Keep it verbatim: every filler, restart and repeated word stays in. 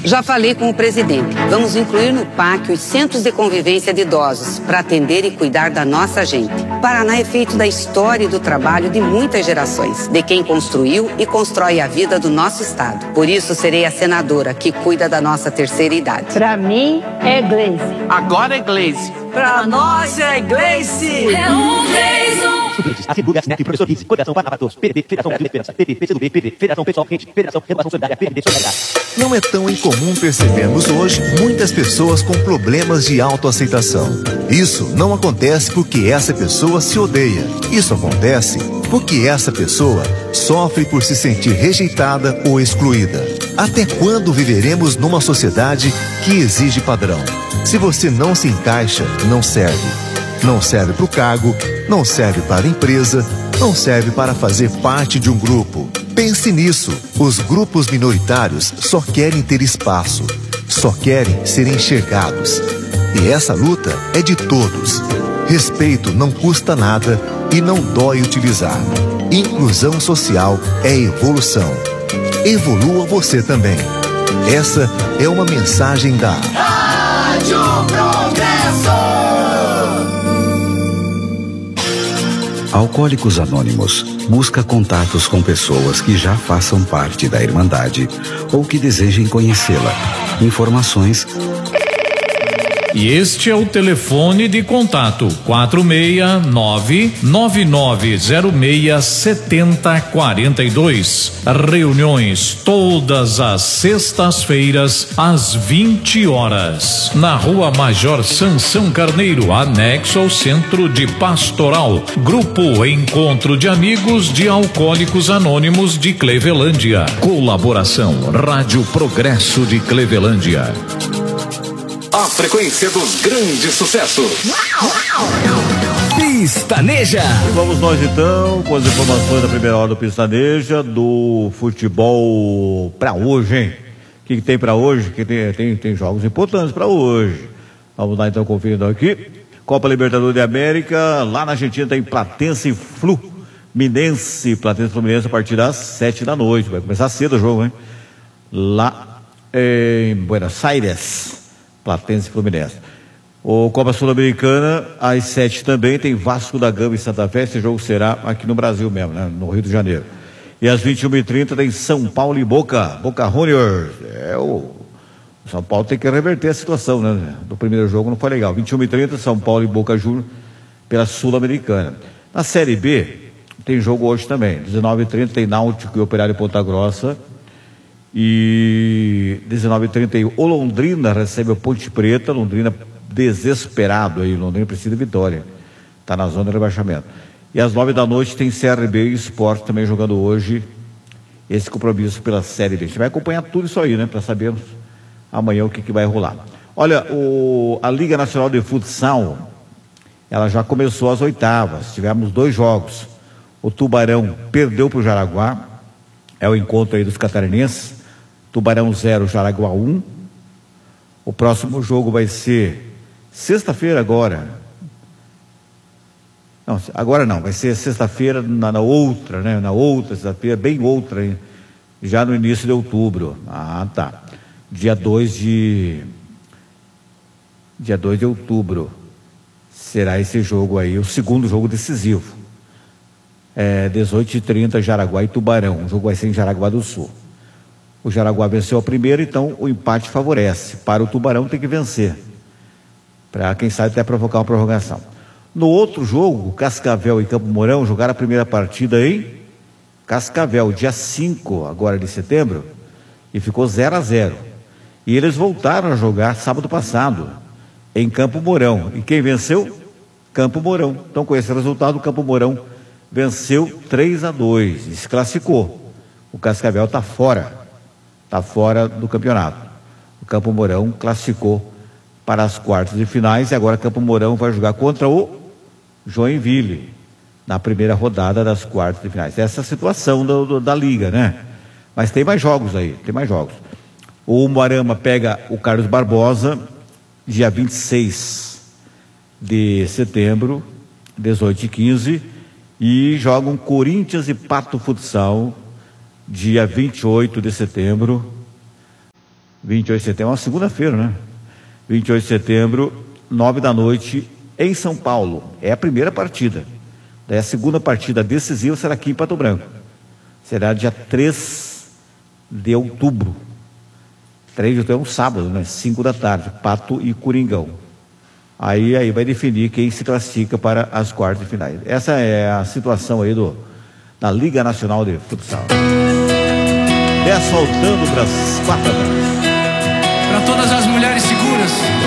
Já falei com o presidente. Vamos incluir no P A C os centros de convivência de idosos para atender e cuidar da nossa gente. Paraná é feito da história e do trabalho de muitas gerações, de quem construiu e constrói a vida do nosso estado. Por isso, serei a senadora que cuida da nossa terceira idade. Pra mim, é Gleice. Agora é Gleice. Pra nós é Gleice. É um Gleison. Assegura, Gacinete, Professor Kids, Coração Paraná Todos, P D T, Federação de Esperança, P D, P C do B, P D, Federação Pessoal Quente, Federação Renovação Solidária, P D, Solidariedade. Não é tão incomum percebermos hoje muitas pessoas com problemas de autoaceitação. Isso não acontece porque essa pessoa se odeia. Isso acontece porque essa pessoa sofre por se sentir rejeitada ou excluída. Até quando viveremos numa sociedade que exige padrão? Se você não se encaixa, não serve. Não serve para o cargo, não serve para a empresa, não serve para fazer parte de um grupo. Pense nisso. Os grupos minoritários só querem ter espaço, só querem ser enxergados. E essa luta é de todos. Respeito não custa nada e não dói utilizar. Inclusão social é evolução. Evolua você também. Essa é uma mensagem da Rádio Progresso. Alcoólicos Anônimos busca contatos com pessoas que já façam parte da Irmandade ou que desejem conhecê-la. Informações. E este é o telefone de contato: quatro seis nove, nove nove zero seis, sete zero quatro dois. Reuniões todas as sextas-feiras às vinte horas, na Rua Major Sansão Carneiro, anexo ao Centro de Pastoral. Grupo Encontro de Amigos de Alcoólicos Anônimos de Clevelândia. Colaboração Rádio Progresso de Clevelândia. A frequência dos grandes sucessos. Pistaneja. E vamos nós então com as informações da primeira hora do Pistaneja, do futebol para hoje, hein? O que, que tem para hoje? Que tem, tem, tem jogos importantes para hoje. Vamos lá então conferindo aqui. Copa Libertadores de América, lá na Argentina tem Platense e Fluminense. Platense e Fluminense a partir das sete da noite. Vai começar cedo o jogo, hein? Lá em Buenos Aires. Platense e Fluminense. O Copa Sul-Americana, às sete também, tem Vasco da Gama e Santa Fé. Esse jogo será aqui no Brasil mesmo, né? No Rio de Janeiro. E às vinte e uma e trinta tem São Paulo e Boca. Boca Juniors. É, o São Paulo tem que reverter a situação, né? Do primeiro jogo não foi legal. vinte e uma e trinta, São Paulo e Boca Juniors pela Sul-Americana. Na Série B, tem jogo hoje também. dezenove e trinta tem Náutico e Operário Ponta Grossa. E dezenove e trinta o Londrina recebe o Ponte Preta. Londrina desesperado aí, Londrina precisa de vitória, está na zona de rebaixamento. E às nove da noite tem C R B e Sport também jogando hoje esse compromisso pela Série B. A gente vai acompanhar tudo isso aí, né, para sabermos amanhã o que, que vai rolar. Olha, o, a Liga Nacional de Futsal, ela já começou as oitavas. Tivemos dois jogos. O Tubarão perdeu para o Jaraguá, é o encontro aí dos catarinenses. Tubarão zero, Jaraguá um. O próximo jogo vai ser sexta-feira agora. Não, agora não, vai ser sexta-feira na, na outra, né? Na outra sexta-feira, bem outra, hein? Já no início de outubro. Ah, tá. Dia dois de... Dia dois de outubro. Será esse jogo aí, o segundo jogo decisivo. É, dezoito e trinta, Jaraguá e Tubarão. O jogo vai ser em Jaraguá do Sul. O Jaraguá venceu a primeira, então o empate favorece. Para o Tubarão tem que vencer, para quem sabe até provocar uma prorrogação. No outro jogo, Cascavel e Campo Mourão jogaram a primeira partida em Cascavel, dia cinco agora de setembro, e ficou zero a zero. E eles voltaram a jogar sábado passado em Campo Mourão. E quem venceu? Campo Mourão. Então, com esse resultado, o Campo Mourão venceu três a dois e se classificou. O Cascavel está fora. Está fora do campeonato. O Campo Mourão classificou para as quartas de finais e agora Campo Mourão vai jogar contra o Joinville na primeira rodada das quartas de finais. Essa é a situação do, do, da liga, né? Mas tem mais jogos aí, tem mais jogos. O Umuarama pega o Carlos Barbosa dia vinte e seis de setembro, dezoito e quinze, e jogam Corinthians e Pato Futsal dia vinte e oito de setembro, vinte e oito de setembro, é uma segunda-feira, né? vinte e oito de setembro, nove da noite, em São Paulo. É a primeira partida. Daí a segunda partida decisiva será aqui em Pato Branco. Será dia três de outubro. três de outubro é um sábado, né? cinco da tarde, Pato e Coringão. Aí, aí vai definir quem se classifica para as quartas de finais. Essa é a situação aí do, da Liga Nacional de Futsal. dez faltando para as quatro da tarde. Para todas as mulheres seguras.